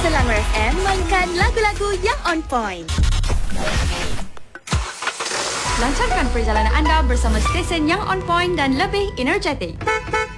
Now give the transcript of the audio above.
Selangor FM mainkan lagu-lagu yang on point. Lancarkan perjalanan anda bersama stesen yang on point dan lebih energetik.